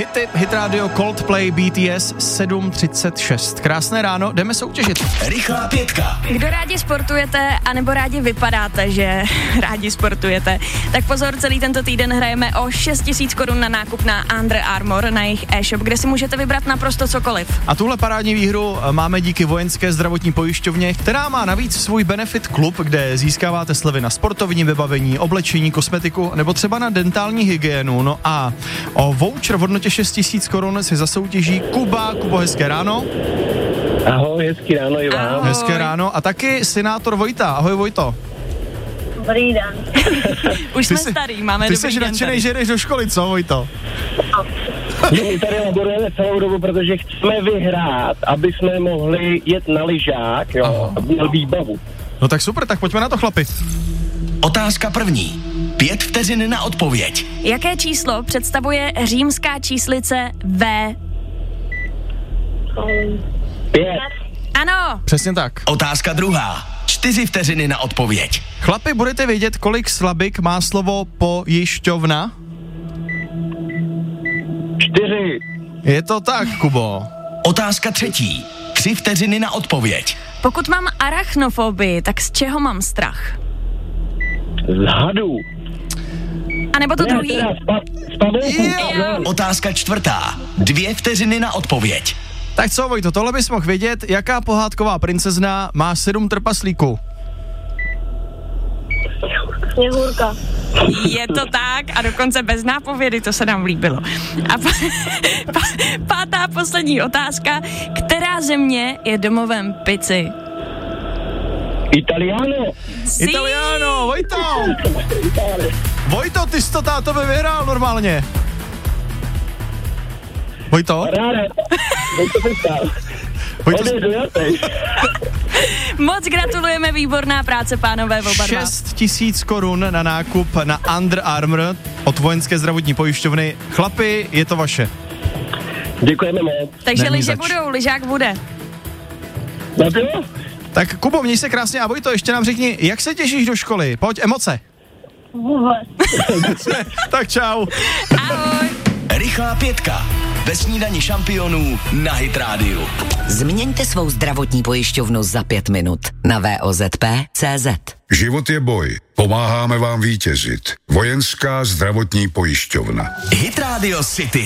Hity, Hit Radio, Coldplay, BTS, 7:36. Krásné ráno, jdeme soutěžit. Rychlá pětka. Kdo rádi sportujete, anebo rádi vypadáte, že rádi sportujete, tak pozor, celý tento týden hrajeme o 6 000 korun na nákup na Under Armour, na jejich e-shop, kde si můžete vybrat naprosto cokoliv. A tuhle parádní výhru máme díky Vojenské zdravotní pojišťovně, která má navíc svůj benefit klub, kde získáváte slevy na sportovní vybavení, oblečení, kosmetiku nebo třeba na dentální hygienu. No a o voucher v hodnotě 6 000 korun si zasoutěží Kuba. Kubo, hezké ráno. Ahoj, hezký ráno i vám. Hezké ráno a taky senátor Vojta. Ahoj Vojto. Dobrý den. Už jsme starý, máme Ty dobrý jsi den nadšenej, tady. že jdeš do školy, co Vojto? My tady laborujeme celou dobu, protože chceme vyhrát, aby jsme mohli jet na lyžák, jo, aby měl výbavu. No tak super, tak pojďme na to, chlapi. Otázka první. 5 vteřin na odpověď. Jaké číslo představuje římská číslice V? 5. Ano, Přesně tak. Otázka druhá. 4 vteřiny na odpověď. Chlapi, budete vědět, kolik slabik má slovo pojišťovna? 4. Je to tak, Kubo. Otázka třetí. 3 vteřiny na odpověď. pokud mám arachnofobii, tak z čeho mám strach? Z hadů. A nebo to druhý? Otázka čtvrtá. 2 vteřiny na odpověď. Tak co, Vojto, tohle bys mohl vědět, jaká pohádková princezna má 7 trpaslíků? Sněhurka. Je to tak a dokonce bez nápovědy, to se nám líbilo. A pátá poslední otázka. Která země je domovem pici? Italiano. Italiano, Vojto! Vojto, ty jsi to tátovi vyhrál normálně. Vojto? Vojto, Moc gratulujeme, výborná práce, pánové, oba dva. 6 000 korun na nákup na Under Armour od Vojenské zdravotní pojišťovny. Chlapi, je to vaše. Děkujeme moc. Takže Není lyže zač. budou, lyžák bude. Tak Kubo, měj se krásně a Vojto, ještě nám řekni, jak se těšíš do školy? Pojď, emoce. Vůbec. Tak čau. Ahoj. Rychlá pětka. Ve snídani šampionů na Hit Radio. Změňte svou zdravotní pojišťovnu za 5 minut na VOZP.cz. Život je boj. Pomáháme vám vítězit. Vojenská zdravotní pojišťovna. Hit Radio City.